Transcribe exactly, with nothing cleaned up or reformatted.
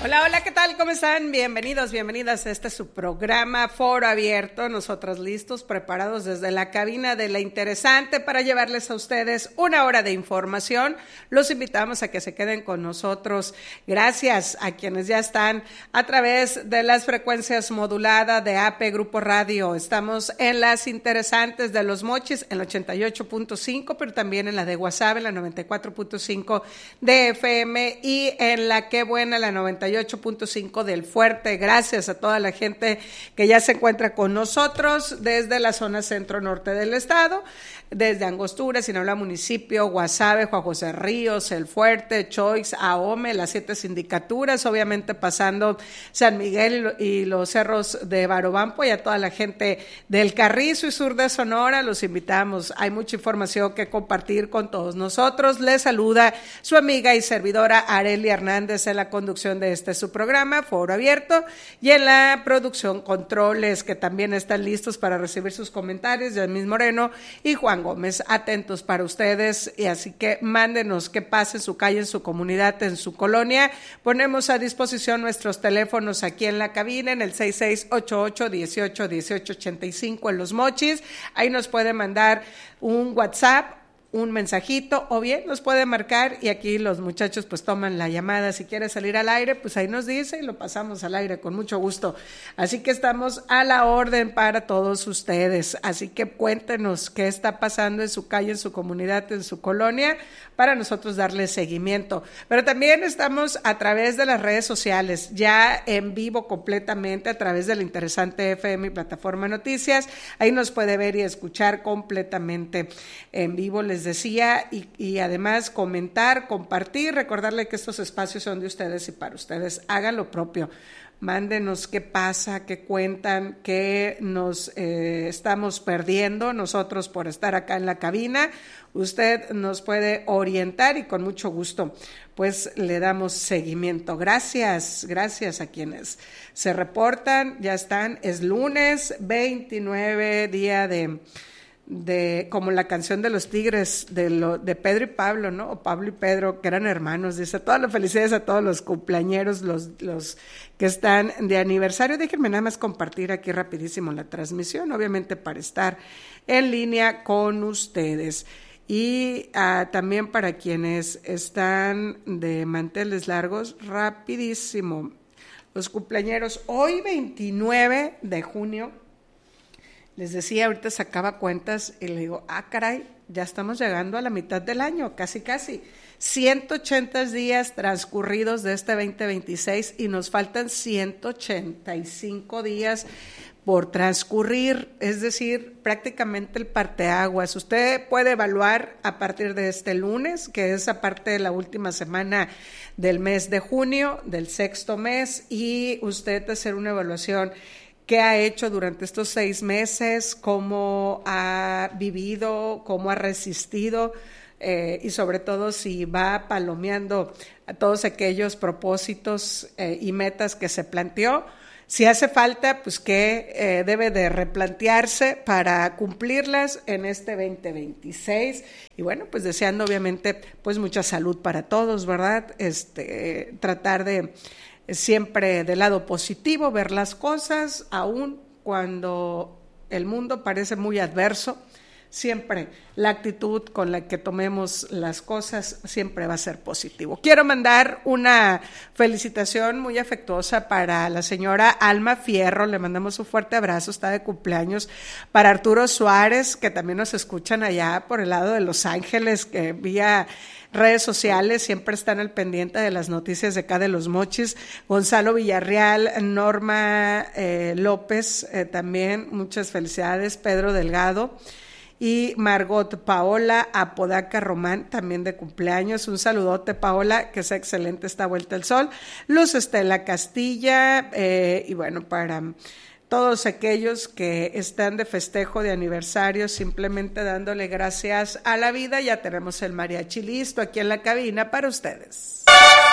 Hola, hola, ¿qué tal? ¿Cómo están? Bienvenidos, bienvenidas a este su programa Foro Abierto. Nosotros listos, preparados desde la cabina de La Interesante para llevarles a ustedes una hora de información. Los invitamos a que se queden con nosotros. Gracias a quienes ya están a través de las frecuencias moduladas de A P Grupo Radio. Estamos en las Interesantes de Los Mochis en la ochenta y ocho punto cinco, pero también en la de Guasave, en la noventa y cuatro punto cinco de F M y en la Qué Buena, la noventa y ocho punto cinco del Fuerte. Gracias a toda la gente que ya se encuentra con nosotros desde la zona centro-norte del estado, desde Angostura, Sinaloa Municipio, Guasave, Juan José Ríos, El Fuerte, Choix, Ahome, las siete sindicaturas, obviamente pasando San Miguel y los cerros de Barobampo, y a toda la gente del Carrizo y sur de Sonora, los invitamos. Hay mucha información que compartir con todos nosotros. Les saluda su amiga y servidora Arelia Hernández en la conducción de este su programa, Foro Abierto, y en la producción controles, que también están listos para recibir sus comentarios, Yasmín Moreno y Juan Gómez, atentos para ustedes, y así que mándenos qué pasa en su calle, en su comunidad, en su colonia. Ponemos a disposición nuestros teléfonos aquí en la cabina, en el seis seis ocho ocho, dieciocho, dieciocho ochenta y cinco en Los Mochis. Ahí nos puede mandar un WhatsApp, un mensajito, o bien nos puede marcar y aquí los muchachos pues toman la llamada. Si quiere salir al aire, pues ahí nos dice y lo pasamos al aire con mucho gusto. Así que estamos a la orden para todos ustedes. Así que cuéntenos qué está pasando en su calle, en su comunidad, en su colonia, para nosotros darle seguimiento. Pero también estamos a través de las redes sociales, ya en vivo completamente a través de La Interesante F M y Plataforma Noticias. Ahí nos puede ver y escuchar completamente en vivo, les decía, y, y además comentar, compartir, recordarle que estos espacios son de ustedes y para ustedes. Hagan lo propio. Mándenos qué pasa, qué cuentan, qué nos eh, estamos perdiendo nosotros por estar acá en la cabina. Usted nos puede orientar y con mucho gusto pues le damos seguimiento. Gracias, gracias a quienes se reportan. Ya están, es lunes veintinueve, día de... de como la canción de los Tigres, de lo de Pedro y Pablo, ¿no? O Pablo y Pedro, que eran hermanos. Dice, todas las felicidades a todos los cumpleañeros, los, los que están de aniversario. Déjenme nada más compartir aquí rapidísimo la transmisión, obviamente para estar en línea con ustedes. Y uh, también para quienes están de manteles largos, rapidísimo, los cumpleañeros, hoy veintinueve de junio, les decía, ahorita sacaba cuentas y le digo, ah, caray, ya estamos llegando a la mitad del año, casi, casi. ciento ochenta días transcurridos de este veinte veintiséis y nos faltan ciento ochenta y cinco días por transcurrir, es decir, prácticamente el parteaguas. Usted puede evaluar a partir de este lunes, que es aparte de la última semana del mes de junio, del sexto mes, y usted hacer una evaluación qué ha hecho durante estos seis meses, cómo ha vivido, cómo ha resistido, eh, y sobre todo si va palomeando a todos aquellos propósitos eh, y metas que se planteó. Si hace falta, pues que eh, debe de replantearse para cumplirlas en este veinte veintiséis. Y bueno, pues deseando obviamente pues mucha salud para todos, ¿verdad? Este, tratar de siempre del lado positivo, ver las cosas, aun cuando el mundo parece muy adverso. Siempre la actitud con la que tomemos las cosas siempre va a ser positivo. Quiero mandar una felicitación muy afectuosa para la señora Alma Fierro, le mandamos un fuerte abrazo, está de cumpleaños, para Arturo Suárez, que también nos escuchan allá por el lado de Los Ángeles, que vía redes sociales siempre están al pendiente de las noticias de acá de Los Mochis. Gonzalo Villarreal, Norma eh, López, eh, también muchas felicidades, Pedro Delgado y Margot Paola Apodaca Román, también de cumpleaños. Un saludote, Paola, que sea excelente esta vuelta al sol. Luz Estela Castilla, eh, y bueno, para todos aquellos que están de festejo de aniversario, simplemente dándole gracias a la vida. Ya tenemos el mariachi listo aquí en la cabina para ustedes.